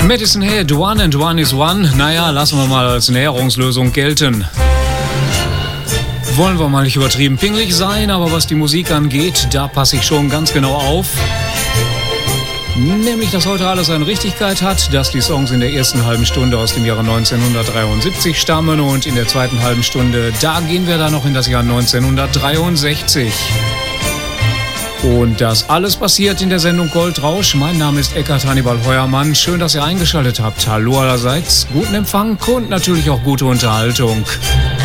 Madison Head, One and One is One. Naja, lassen wir mal als Näherungslösung gelten. Wollen wir mal nicht übertrieben pingelig sein, aber was die Musik angeht, da passe ich schon ganz genau auf. Nämlich, dass heute alles eine Richtigkeit hat, dass die Songs in der ersten halben Stunde aus dem Jahre 1973 stammen und in der zweiten halben Stunde, da gehen wir dann noch in das Jahr 1963. Und das alles passiert in der Sendung Goldrausch. Mein Name ist Eckhard Hannibal Heuermann. Schön, dass ihr eingeschaltet habt. Hallo allerseits, guten Empfang und natürlich auch gute Unterhaltung.